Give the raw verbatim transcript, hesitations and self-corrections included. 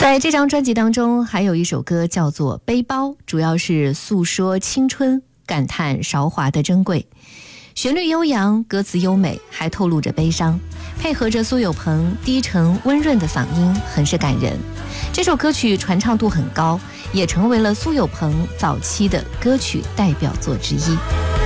在这张专辑当中，还有一首歌叫做《背包》，主要是诉说青春，感叹韶华的珍贵。旋律悠扬，歌词优美，还透露着悲伤，配合着苏有朋低沉温润的嗓音，很是感人。这首歌曲传唱度很高，也成为了苏有朋早期的歌曲代表作之一。